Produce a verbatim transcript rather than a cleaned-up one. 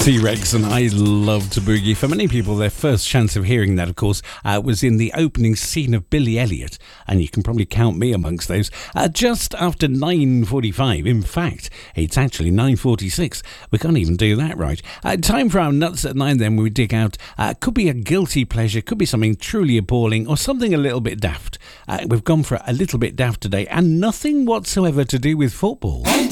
T-Rex and I Love to Boogie. For many people, their first chance of hearing that, of course, uh, was in the opening scene of Billy Elliot, and you can probably count me amongst those. Uh, just after nine forty-five, in fact, it's actually nine forty-six. We can't even do that right. Uh, time for our Nuts at Nine then, we dig out, uh, could be a guilty pleasure, could be something truly appalling, or something a little bit daft. Uh, we've gone for a little bit daft today, and nothing whatsoever to do with football.